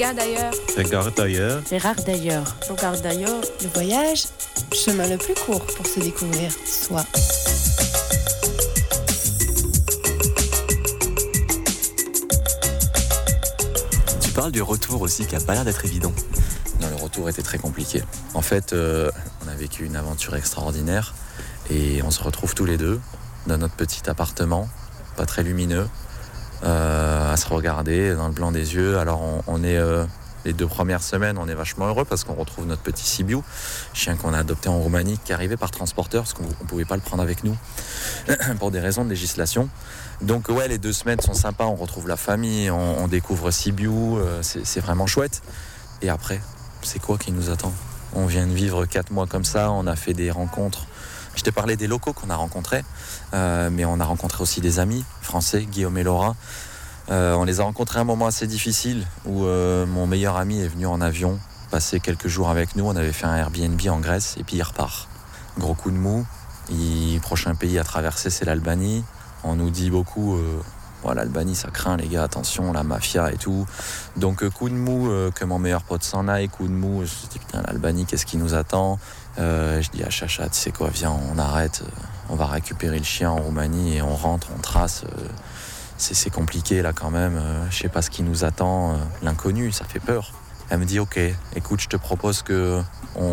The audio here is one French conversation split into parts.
Regarde d'ailleurs. Regarde d'ailleurs. C'est rare d'ailleurs. Regarde d'ailleurs. Le voyage, chemin le plus court pour se découvrir soi. Tu parles du retour aussi qui a pas l'air d'être évident. Non, le retour était très compliqué. En fait, on a vécu une aventure extraordinaire et on se retrouve tous les deux dans notre petit appartement, pas très lumineux, à se regarder dans le blanc des yeux. Alors on est les 2 premières semaines, on est vachement heureux parce qu'on retrouve notre petit Sibiu, chien qu'on a adopté en Roumanie, qui arrivait par transporteur parce qu'on ne pouvait pas le prendre avec nous pour des raisons de législation. Donc ouais, les 2 semaines sont sympas, on retrouve la famille, on découvre Sibiu, c'est vraiment chouette. Et après, c'est quoi qui nous attend ? On vient de vivre 4 mois comme ça, on a fait des rencontres. Je t'ai parlé des locaux qu'on a rencontrés, mais on a rencontré aussi des amis français, Guillaume et Laura. On les a rencontrés à un moment assez difficile où mon meilleur ami est venu en avion, passer quelques jours avec nous. On avait fait un Airbnb en Grèce et puis il repart. Gros coup de mou. Prochain pays à traverser, c'est l'Albanie. On nous dit beaucoup, l'Albanie ça craint les gars, attention, la mafia et tout. Donc coup de mou, que mon meilleur pote s'en aille, coup de mou. Je me suis dit putain, l'Albanie, qu'est-ce qui nous attend ? Je dis à Chacha, tu sais quoi, viens, on arrête, on va récupérer le chien en Roumanie et on rentre, on trace. C'est compliqué là quand même, je sais pas ce qui nous attend, l'inconnu, ça fait peur. Elle me dit ok, écoute, je te propose que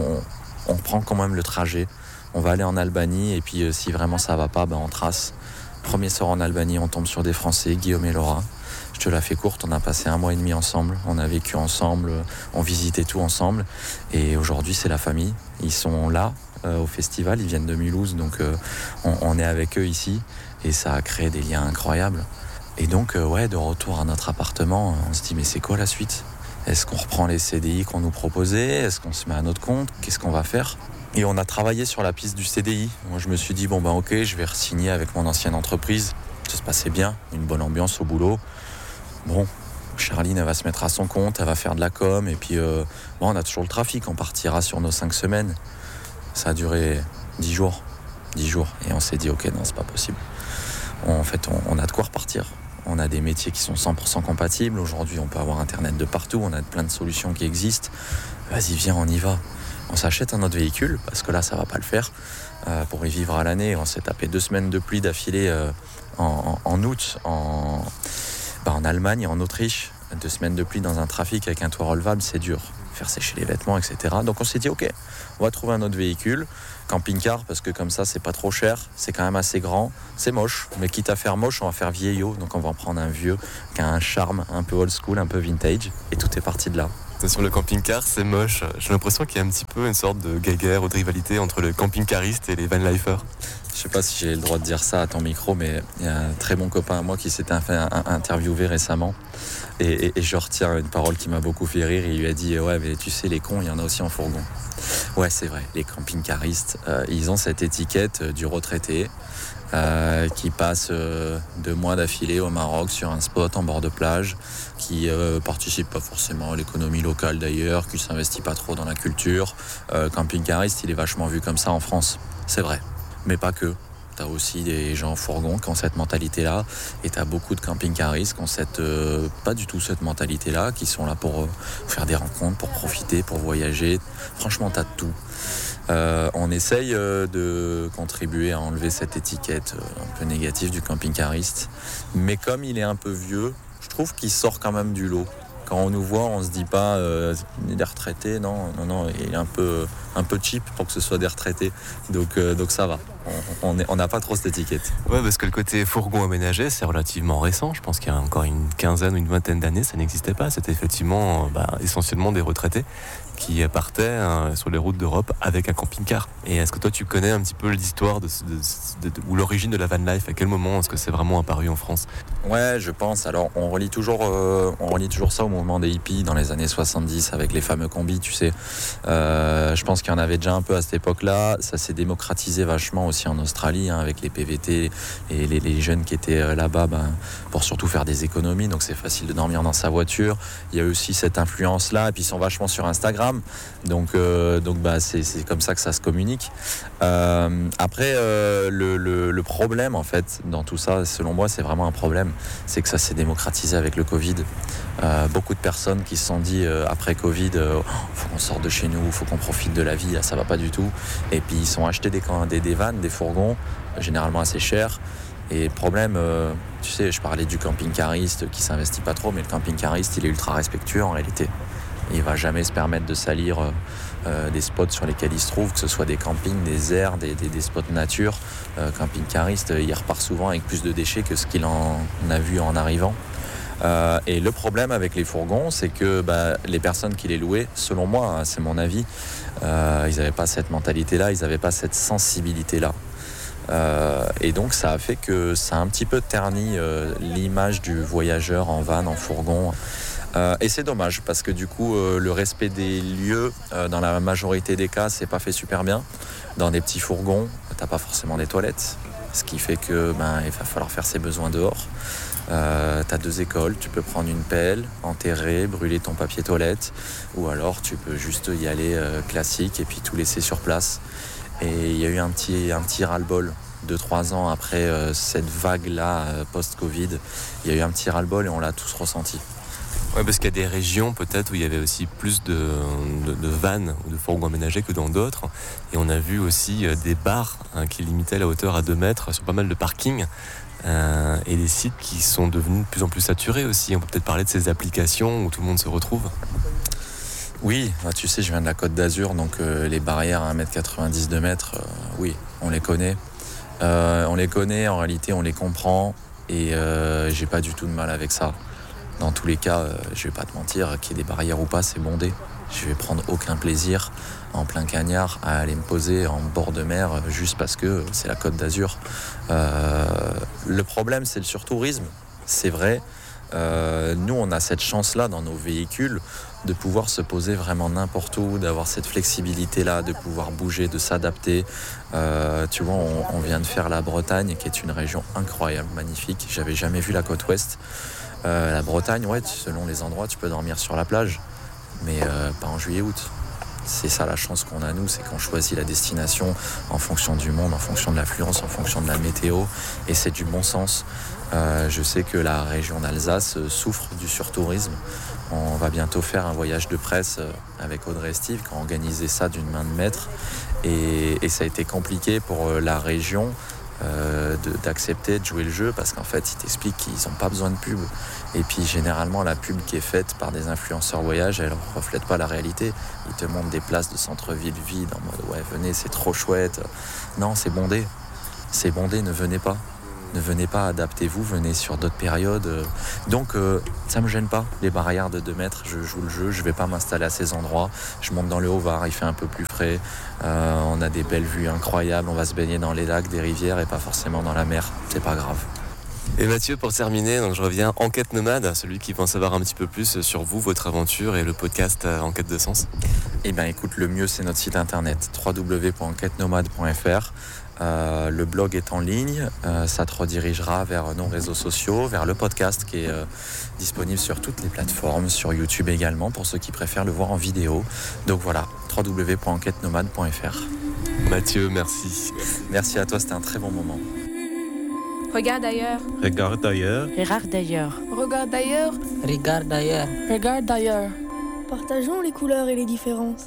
on prend quand même le trajet, on va aller en Albanie et puis si vraiment ça va pas, on trace. Premier soir en Albanie, on tombe sur des Français, Guillaume et Laura. Je te la fais courte, on a passé 1 mois et demi ensemble, on a vécu ensemble, on visitait tout ensemble et aujourd'hui c'est la famille. Ils sont là au festival, ils viennent de Mulhouse, donc on est avec eux ici et ça a créé des liens incroyables. Et donc, de retour à notre appartement, on se dit, mais c'est quoi la suite ? Est-ce qu'on reprend les CDI qu'on nous proposait ? Est-ce qu'on se met à notre compte ? Qu'est-ce qu'on va faire ? Et on a travaillé sur la piste du CDI. Moi, je me suis dit, ok, je vais re-signer avec mon ancienne entreprise. Ça se passait bien, une bonne ambiance au boulot. Bon, Charline, elle va se mettre à son compte, elle va faire de la com. Et puis, on a toujours le trafic, on partira sur nos 5 semaines. Ça a duré 10 jours. 10 jours. Et on s'est dit, ok, non, c'est pas possible. En fait, on a de quoi repartir. On a des métiers qui sont 100% compatibles. Aujourd'hui, on peut avoir Internet de partout. On a plein de solutions qui existent. Vas-y, viens, on y va. On s'achète un autre véhicule, parce que là, ça va pas le faire. Pour y vivre à l'année, on s'est tapé 2 semaines de pluie d'affilée en août en Allemagne et en Autriche. 2 semaines de pluie dans un trafic avec un toit relevable, c'est dur. Faire sécher les vêtements, etc. Donc on s'est dit, ok, on va trouver un autre véhicule. Camping-car, parce que comme ça, c'est pas trop cher. C'est quand même assez grand. C'est moche, mais quitte à faire moche, on va faire vieillot. Donc on va en prendre un vieux qui a un charme un peu old school, un peu vintage. Et tout est parti de là. Sur le camping-car, c'est moche. J'ai l'impression qu'il y a un petit peu une sorte de guéguerre ou de rivalité entre le camping-cariste et les van-lifers. Je sais pas si j'ai le droit de dire ça à ton micro, mais il y a un très bon copain à moi qui s'était fait interviewer récemment. Et je retiens une parole qui m'a beaucoup fait rire. Il lui a dit « Ouais, mais tu sais, les cons, il y en a aussi en fourgon. » Ouais, c'est vrai. Les camping-caristes, ils ont cette étiquette du retraité qui passe 2 mois d'affilée au Maroc sur un spot en bord de plage, qui participe pas forcément à l'économie locale d'ailleurs, qui s'investit pas trop dans la culture. Camping-cariste, il est vachement vu comme ça en France. C'est vrai. Mais pas que. T'as aussi des gens fourgons qui ont cette mentalité-là, et t'as beaucoup de camping-caristes qui ont pas du tout cette mentalité-là, qui sont là pour faire des rencontres, pour profiter, pour voyager. Franchement, t'as de tout. On essaye de contribuer à enlever cette étiquette un peu négative du camping-cariste, mais comme il est un peu vieux, je trouve qu'il sort quand même du lot. Quand on nous voit, on se dit pas des retraités, non, il est un peu cheap pour que ce soit des retraités. Donc ça va. On n'a pas trop cette étiquette. Ouais, parce que le côté fourgon aménagé, c'est relativement récent. Je pense qu'il y a encore une 15aine ou une 20aine d'années, ça n'existait pas. C'était effectivement essentiellement des retraités qui partaient sur les routes d'Europe avec un camping-car. Et est-ce que toi, tu connais un petit peu l'histoire ou l'origine de la van life ? À quel moment est-ce que c'est vraiment apparu en France ? Ouais, je pense. Alors, on relie toujours ça au mouvement des hippies dans les années 70 avec les fameux combis, tu sais. Je pense qu'il y en avait déjà un peu à cette époque-là. Ça s'est démocratisé vachement aussi aussi en Australie avec les PVT et les jeunes qui étaient là-bas pour surtout faire des économies. Donc c'est facile de dormir dans sa voiture. Il y a aussi cette influence-là. Et puis ils sont vachement sur Instagram. Donc c'est comme ça que ça se communique. Après, le problème en fait dans tout ça, selon moi, c'est vraiment un problème. C'est que ça s'est démocratisé avec le Covid. Beaucoup de personnes qui se sont dit après Covid, faut qu'on sorte de chez nous, faut qu'on profite de la vie, là, ça va pas du tout. Et puis ils ont acheté des vannes, des fourgons, généralement assez chers. Et le problème, tu sais, je parlais du camping-cariste qui s'investit pas trop, mais le camping-cariste, il est ultra respectueux en réalité. Il va jamais se permettre de salir des spots sur lesquels il se trouve, que ce soit des campings, des aires, des spots nature. Camping-cariste, il repart souvent avec plus de déchets que ce qu'il en a vu en arrivant. Et le problème avec les fourgons, c'est que les personnes qui les louaient, selon moi, c'est mon avis, ils n'avaient pas cette mentalité-là, ils n'avaient pas cette sensibilité-là. Et donc ça a fait que ça a un petit peu terni l'image du voyageur en van, en fourgon. Et c'est dommage parce que du coup le respect des lieux dans la majorité des cas c'est pas fait super bien. Dans des petits fourgons, t'as pas forcément des toilettes, ce qui fait que il va falloir faire ses besoins dehors. T'as 2 écoles, tu peux prendre une pelle, enterrer, brûler ton papier toilette, ou alors tu peux juste y aller classique et puis tout laisser sur place. Et il y a eu un petit ras-le-bol 2-3 ans après cette vague-là post-Covid. Il y a eu un petit ras-le-bol et on l'a tous ressenti. Ouais, parce qu'il y a des régions peut-être où il y avait aussi plus de vannes ou de fourgons aménagés que dans d'autres. Et on a vu aussi des bars qui limitaient la hauteur à 2 mètres sur pas mal de parkings. Et des sites qui sont devenus de plus en plus saturés aussi. On peut peut-être parler de ces applications où tout le monde se retrouve. Oui, tu sais, je viens de la Côte d'Azur, donc les barrières à 1m90, 2 mètres, oui, on les connaît. On les connaît, en réalité, on les comprend et j'ai pas du tout de mal avec ça. Dans tous les cas, je vais pas te mentir, qu'il y ait des barrières ou pas, c'est bondé. Je vais prendre aucun plaisir en plein cagnard à aller me poser en bord de mer juste parce que c'est la Côte d'Azur. Le problème, c'est le surtourisme, c'est vrai. Nous, on a cette chance-là dans nos véhicules de pouvoir se poser vraiment n'importe où, d'avoir cette flexibilité-là, de pouvoir bouger, de s'adapter. Tu vois, on vient de faire la Bretagne, qui est une région incroyable, magnifique. J'avais jamais vu la côte ouest. La Bretagne, ouais, selon les endroits, tu peux dormir sur la plage, mais pas en juillet-août. C'est ça la chance qu'on a nous, c'est qu'on choisit la destination en fonction du monde, en fonction de l'affluence, en fonction de la météo, et c'est du bon sens. Je sais que la région d'Alsace souffre du surtourisme. On va bientôt faire un voyage de presse avec Audrey Estive qui a organisé ça d'une main de maître, et ça a été compliqué pour la région d'accepter de jouer le jeu parce qu'en fait ils t'expliquent qu'ils n'ont pas besoin de pub et puis généralement la pub qui est faite par des influenceurs voyage elle ne reflète pas la réalité. Ils te montrent des places de centre-ville vides en mode ouais venez c'est trop chouette. Non, c'est bondé, ne venez pas, adaptez-vous, venez sur d'autres périodes. Donc ça me gêne pas, les barrières de 2 mètres, je joue le jeu, je vais pas m'installer à ces endroits, je monte dans le Haut-Var, il fait un peu plus frais, on a des belles vues incroyables, on va se baigner dans les lacs, des rivières et pas forcément dans la mer, c'est pas grave. Et Mathieu, pour terminer, donc je reviens Enquête Nomade, celui qui veut en savoir un petit peu plus sur vous, votre aventure et le podcast Enquête de Sens. Eh bien écoute, le mieux c'est notre site internet www.enquêtenomade.fr. Le blog est en ligne, ça te redirigera vers nos réseaux sociaux, vers le podcast qui est disponible sur toutes les plateformes, sur YouTube également pour ceux qui préfèrent le voir en vidéo. Donc voilà, www.enquêtenomade.fr. Mathieu, merci. Merci à toi, c'était un très bon moment. Regarde ailleurs. Regarde ailleurs. Regarde ailleurs. Regarde d'ailleurs. Regarde ailleurs. Regarde d'ailleurs. Partageons les couleurs et les différences.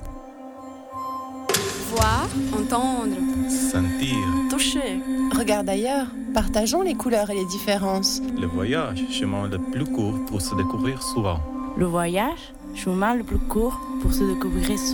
Voir, entendre, Sentir. Toucher. Regarde d'ailleurs. Partageons les couleurs et les différences. Le voyage, chemin le plus court pour se découvrir soi. Le voyage, chemin le plus court pour se découvrir